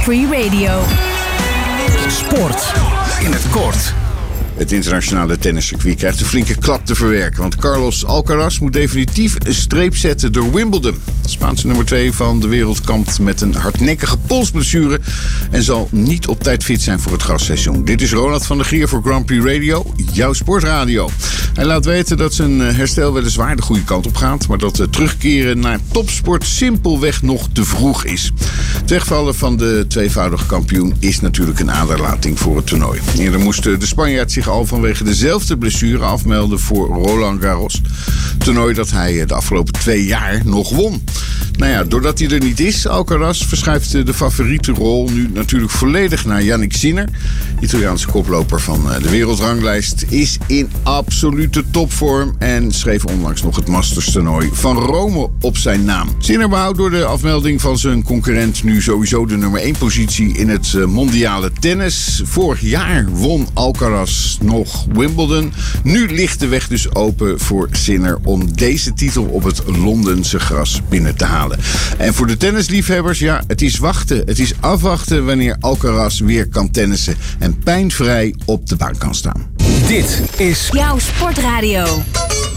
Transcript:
Free Radio. Sport in het kort. Het internationale tenniscircuit krijgt een flinke klap te verwerken. Want Carlos Alcaraz moet definitief een streep zetten door Wimbledon. De Spaanse nummer 2 van de wereld kampt met een hardnekkige polsblessure en zal niet op tijd fit zijn voor het grasseizoen. Dit is Ronald van der Gier voor Grand Prix Radio, jouw sportradio. Hij laat weten dat zijn herstel weliswaar de goede kant op gaat, maar dat het terugkeren naar topsport simpelweg nog te vroeg is. Het wegvallen van de tweevoudige kampioen is natuurlijk een aderlating voor het toernooi. Eerder moest de Spanjaard zich al vanwege dezelfde blessure afmelden voor Roland Garros. Toernooi dat hij de afgelopen 2 jaar nog won. Nou ja, doordat hij er niet is, Alcaraz, verschuift de favoriete rol nu natuurlijk volledig naar Jannik Sinner. Italiaanse koploper van de wereldranglijst is in absolute topvorm en schreef onlangs nog het Masters toernooi van Rome op zijn naam. Sinner behoudt door de afmelding van zijn concurrent nu sowieso de nummer 1 positie in het mondiale tennis. Vorig jaar won Alcaraz nog Wimbledon. Nu ligt de weg dus open voor Sinner om deze titel op het Londense gras binnen te halen. En voor de tennisliefhebbers, ja, het is wachten. Het is afwachten wanneer Alcaraz weer kan tennissen en pijnvrij op de baan kan staan. Dit is jouw sportradio.